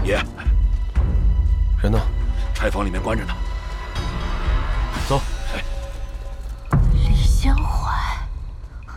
爷， 人呢？ 柴房里面关着呢。